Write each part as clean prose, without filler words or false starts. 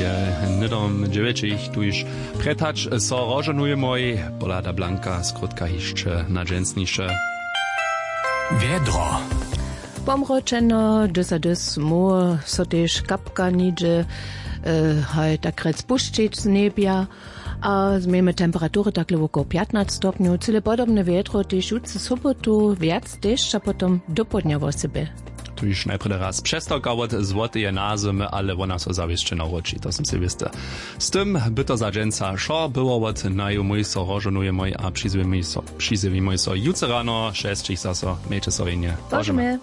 nedom dziewięcich tuż pretacz so rożanuje moj, bolada blanka, skrótka jeszcze nadrzęsniejsze. Wiedro. Pomročeno, dys mo so też kapka nidzie, tak krec puszczyć z niebia, a mamy temperatury tak około 15 stopniów, cyle podobne wietro też jutro sobotu, wiac też, a potem do południa w sobie. Tu już najpierw raz przestałkałat złote nazymy, ale ona so zawieszcze nauczy, to som si wiste. Z tym by to za dżęca szor było wat najumój so rożanuje moj, a przyzywi moj so jutro rano, 6 so, miejcie so innie. Bożemy.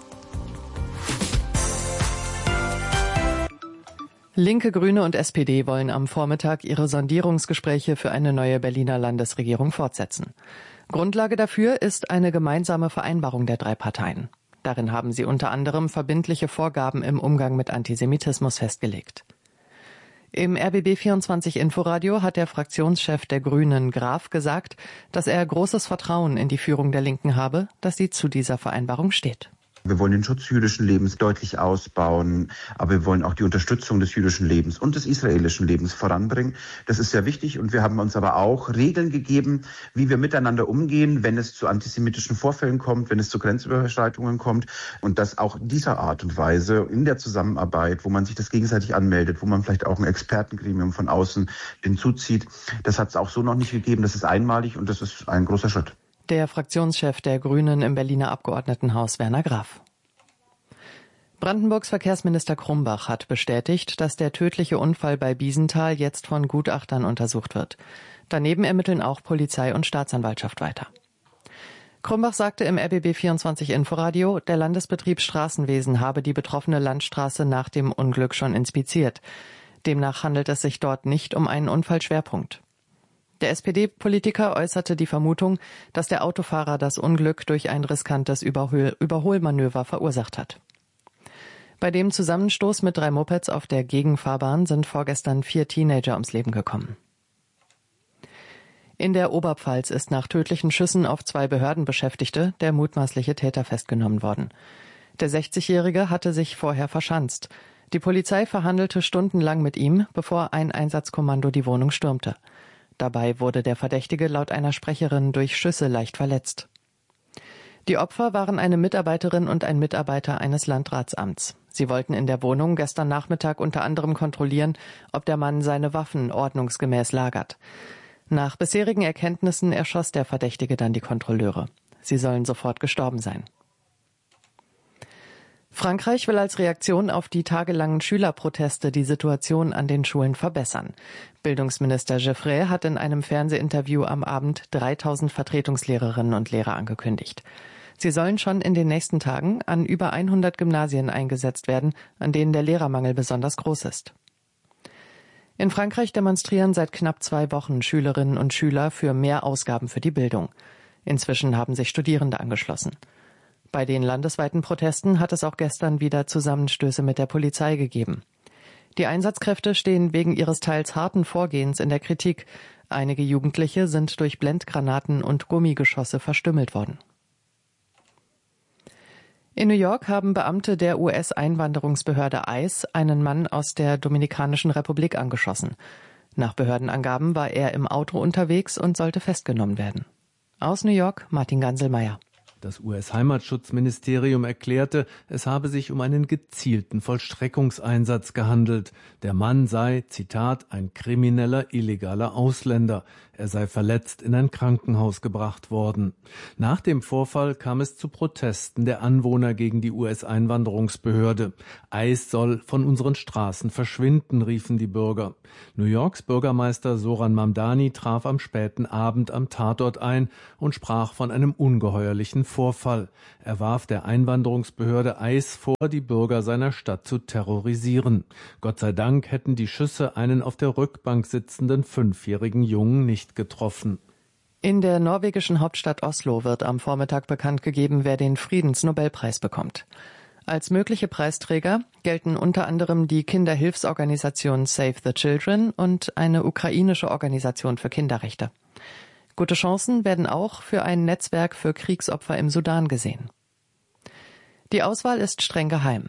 Linke, Grüne und SPD wollen am Vormittag ihre Sondierungsgespräche für eine neue Berliner Landesregierung fortsetzen. Grundlage dafür ist eine gemeinsame Vereinbarung der drei Parteien. Darin haben sie unter anderem verbindliche Vorgaben im Umgang mit Antisemitismus festgelegt. Im RBB 24 Inforadio hat der Fraktionschef der Grünen, Graf, gesagt, dass er großes Vertrauen in die Führung der Linken habe, dass sie zu dieser Vereinbarung steht. Wir wollen den Schutz jüdischen Lebens deutlich ausbauen, aber wir wollen auch die Unterstützung des jüdischen Lebens und des israelischen Lebens voranbringen. Das ist sehr wichtig und wir haben uns aber auch Regeln gegeben, wie wir miteinander umgehen, wenn es zu antisemitischen Vorfällen kommt, wenn es zu Grenzüberschreitungen kommt und dass auch dieser Art und Weise in der Zusammenarbeit, wo man sich das gegenseitig anmeldet, wo man vielleicht auch ein Expertengremium von außen hinzuzieht, das hat es auch so noch nicht gegeben. Das ist einmalig und das ist ein großer Schritt. Der Fraktionschef der Grünen im Berliner Abgeordnetenhaus, Werner Graf. Brandenburgs Verkehrsminister Krumbach hat bestätigt, dass der tödliche Unfall bei Biesenthal jetzt von Gutachtern untersucht wird. Daneben ermitteln auch Polizei und Staatsanwaltschaft weiter. Krumbach sagte im RBB 24 Inforadio, der Landesbetrieb Straßenwesen habe die betroffene Landstraße nach dem Unglück schon inspiziert. Demnach handelt es sich dort nicht um einen Unfallschwerpunkt. Der SPD-Politiker äußerte die Vermutung, dass der Autofahrer das Unglück durch ein riskantes Überholmanöver verursacht hat. Bei dem Zusammenstoß mit 3 Mopeds auf der Gegenfahrbahn sind vorgestern 4 Teenager ums Leben gekommen. In der Oberpfalz ist nach tödlichen Schüssen auf 2 Behördenbeschäftigte der mutmaßliche Täter festgenommen worden. Der 60-Jährige hatte sich vorher verschanzt. Die Polizei verhandelte stundenlang mit ihm, bevor ein Einsatzkommando die Wohnung stürmte. Dabei wurde der Verdächtige laut einer Sprecherin durch Schüsse leicht verletzt. Die Opfer waren eine Mitarbeiterin und ein Mitarbeiter eines Landratsamts. Sie wollten in der Wohnung gestern Nachmittag unter anderem kontrollieren, ob der Mann seine Waffen ordnungsgemäß lagert. Nach bisherigen Erkenntnissen erschoss der Verdächtige dann die Kontrolleure. Sie sollen sofort gestorben sein. Frankreich will als Reaktion auf die tagelangen Schülerproteste die Situation an den Schulen verbessern. Bildungsminister Geoffrey hat in einem Fernsehinterview am Abend 3000 Vertretungslehrerinnen und Lehrer angekündigt. Sie sollen schon in den nächsten Tagen an über 100 Gymnasien eingesetzt werden, an denen der Lehrermangel besonders groß ist. In Frankreich demonstrieren seit knapp 2 Wochen Schülerinnen und Schüler für mehr Ausgaben für die Bildung. Inzwischen haben sich Studierende angeschlossen. Bei den landesweiten Protesten hat es auch gestern wieder Zusammenstöße mit der Polizei gegeben. Die Einsatzkräfte stehen wegen ihres teils harten Vorgehens in der Kritik. Einige Jugendliche sind durch Blendgranaten und Gummigeschosse verstümmelt worden. In New York haben Beamte der US-Einwanderungsbehörde ICE einen Mann aus der Dominikanischen Republik angeschossen. Nach Behördenangaben war er im Auto unterwegs und sollte festgenommen werden. Aus New York, Martin Ganselmeier. Das US-Heimatschutzministerium erklärte, es habe sich um einen gezielten Vollstreckungseinsatz gehandelt. Der Mann sei, Zitat, ein krimineller, illegaler Ausländer. Er sei verletzt in ein Krankenhaus gebracht worden. Nach dem Vorfall kam es zu Protesten der Anwohner gegen die US-Einwanderungsbehörde. ICE soll von unseren Straßen verschwinden, riefen die Bürger. New Yorks Bürgermeister Zoran Mamdani traf am späten Abend am Tatort ein und sprach von einem ungeheuerlichen Vorfall. Er warf der Einwanderungsbehörde ICE vor, die Bürger seiner Stadt zu terrorisieren. Gott sei Dank hätten die Schüsse einen auf der Rückbank sitzenden 5-jährigen Jungen nicht getroffen. In der norwegischen Hauptstadt Oslo wird am Vormittag bekannt gegeben, wer den Friedensnobelpreis bekommt. Als mögliche Preisträger gelten unter anderem die Kinderhilfsorganisation Save the Children und eine ukrainische Organisation für Kinderrechte. Gute Chancen werden auch für ein Netzwerk für Kriegsopfer im Sudan gesehen. Die Auswahl ist streng geheim.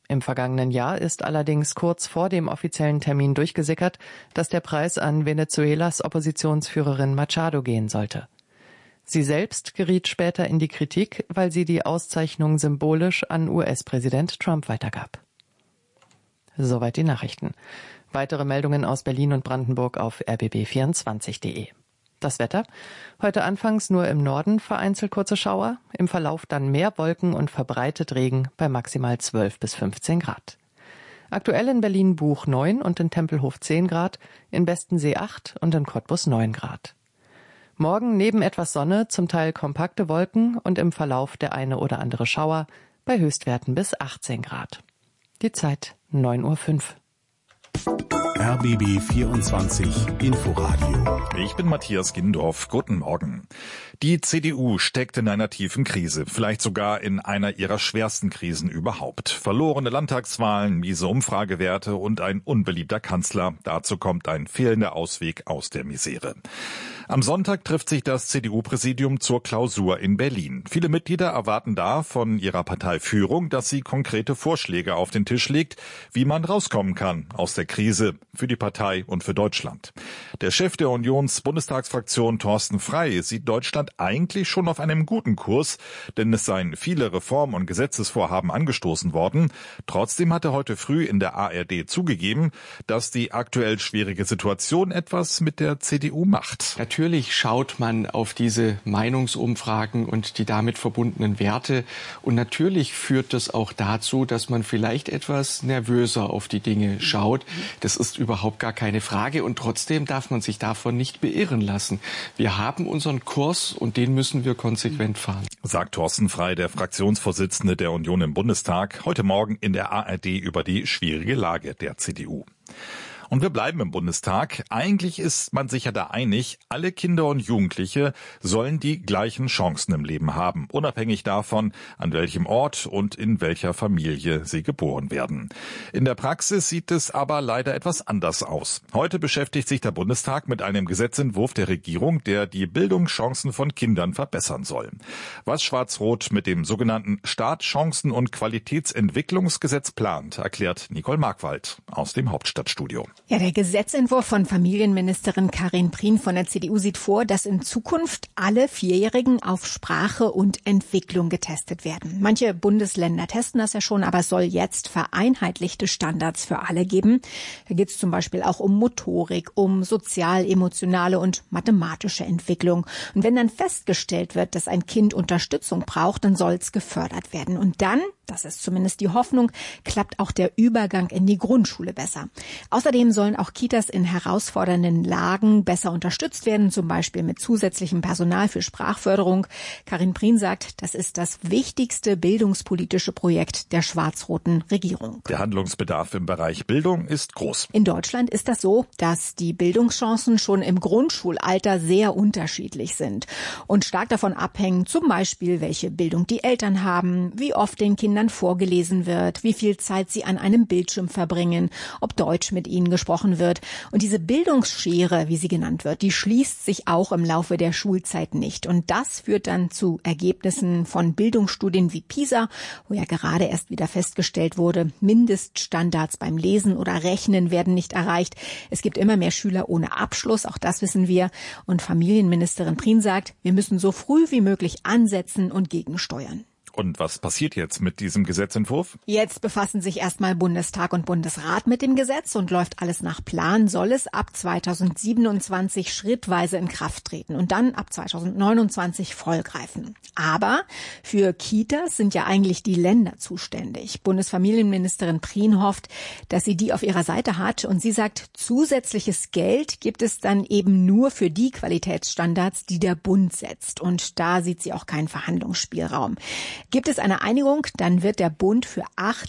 Im vergangenen Jahr ist allerdings kurz vor dem offiziellen Termin durchgesickert, dass der Preis an Venezuelas Oppositionsführerin Machado gehen sollte. Sie selbst geriet später in die Kritik, weil sie die Auszeichnung symbolisch an US-Präsident Trump weitergab. Soweit die Nachrichten. Weitere Meldungen aus Berlin und Brandenburg auf rbb24.de. Das Wetter? Heute anfangs nur im Norden vereinzelt kurze Schauer, im Verlauf dann mehr Wolken und verbreitet Regen bei maximal 12 bis 15 Grad. Aktuell in Berlin Buch 9 und in Tempelhof 10 Grad, in Bestensee 8 und in Cottbus 9 Grad. Morgen neben etwas Sonne zum Teil kompakte Wolken und im Verlauf der eine oder andere Schauer bei Höchstwerten bis 18 Grad. Die Zeit 9:05 Uhr. RBB 24 Inforadio. Ich bin Matthias Gindorf. Guten Morgen. Die CDU steckt in einer tiefen Krise, vielleicht sogar in einer ihrer schwersten Krisen überhaupt. Verlorene Landtagswahlen, miese Umfragewerte und ein unbeliebter Kanzler. Dazu kommt ein fehlender Ausweg aus der Misere. Am Sonntag trifft sich das CDU-Präsidium zur Klausur in Berlin. Viele Mitglieder erwarten da von ihrer Parteiführung, dass sie konkrete Vorschläge auf den Tisch legt, wie man rauskommen kann aus der Krise für die Partei und für Deutschland. Der Chef der Unions-Bundestagsfraktion Thorsten Frey sieht Deutschland eigentlich schon auf einem guten Kurs, denn es seien viele Reform- und Gesetzesvorhaben angestoßen worden. Trotzdem hat er heute früh in der ARD zugegeben, dass die aktuell schwierige Situation etwas mit der CDU macht. Natürlich schaut man auf diese Meinungsumfragen und die damit verbundenen Werte. Und natürlich führt das auch dazu, dass man vielleicht etwas nervöser auf die Dinge schaut. Das ist überhaupt gar keine Frage. Und trotzdem darf man sich davon nicht beirren lassen. Wir haben unseren Kurs und den müssen wir konsequent fahren. Sagt Thorsten Frey, der Fraktionsvorsitzende der Union im Bundestag, heute Morgen in der ARD über die schwierige Lage der CDU. Und wir bleiben im Bundestag. Eigentlich ist man sich ja da einig, alle Kinder und Jugendliche sollen die gleichen Chancen im Leben haben, unabhängig davon, an welchem Ort und in welcher Familie sie geboren werden. In der Praxis sieht es aber leider etwas anders aus. Heute beschäftigt sich der Bundestag mit einem Gesetzentwurf der Regierung, der die Bildungschancen von Kindern verbessern soll. Was Schwarz-Rot mit dem sogenannten Startchancen- und Qualitätsentwicklungsgesetz plant, erklärt Nicole Markwald aus dem Hauptstadtstudio. Ja, der Gesetzentwurf von Familienministerin Karin Prien von der CDU sieht vor, dass in Zukunft alle Vierjährigen auf Sprache und Entwicklung getestet werden. Manche Bundesländer testen das ja schon, aber es soll jetzt vereinheitlichte Standards für alle geben. Da geht es zum Beispiel auch um Motorik, um sozial-emotionale und mathematische Entwicklung. Und wenn dann festgestellt wird, dass ein Kind Unterstützung braucht, dann soll es gefördert werden. Und dann, das ist zumindest die Hoffnung, klappt auch der Übergang in die Grundschule besser. Außerdem sollen auch Kitas in herausfordernden Lagen besser unterstützt werden, zum Beispiel mit zusätzlichem Personal für Sprachförderung. Karin Prien sagt, das ist das wichtigste bildungspolitische Projekt der schwarz-roten Regierung. Der Handlungsbedarf im Bereich Bildung ist groß. In Deutschland ist das so, dass die Bildungschancen schon im Grundschulalter sehr unterschiedlich sind und stark davon abhängen, zum Beispiel, welche Bildung die Eltern haben, wie oft den Kindern vorgelesen wird, wie viel Zeit sie an einem Bildschirm verbringen, ob Deutsch mit ihnen gesprochen wird. Und diese Bildungsschere, wie sie genannt wird, die schließt sich auch im Laufe der Schulzeit nicht. Und das führt dann zu Ergebnissen von Bildungsstudien wie PISA, wo ja gerade erst wieder festgestellt wurde, Mindeststandards beim Lesen oder Rechnen werden nicht erreicht. Es gibt immer mehr Schüler ohne Abschluss, auch das wissen wir. Und Familienministerin Prien sagt, wir müssen so früh wie möglich ansetzen und gegensteuern. Und was passiert jetzt mit diesem Gesetzentwurf? Jetzt befassen sich erstmal Bundestag und Bundesrat mit dem Gesetz und läuft alles nach Plan, soll es ab 2027 schrittweise in Kraft treten und dann ab 2029 voll greifen. Aber für Kitas sind ja eigentlich die Länder zuständig. Bundesfamilienministerin Prien hofft, dass sie die auf ihrer Seite hat und sie sagt, zusätzliches Geld gibt es dann eben nur für die Qualitätsstandards, die der Bund setzt. Und da sieht sie auch keinen Verhandlungsspielraum. Gibt es eine Einigung, dann wird der Bund für 8